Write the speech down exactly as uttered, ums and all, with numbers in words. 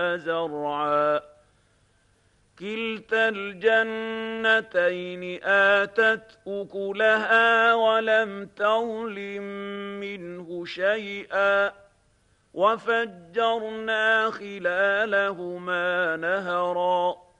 زرعا كلتا الجنتين آتت أكلها ولم تظلم منه شيئا وفجرنا خلالهما نهرا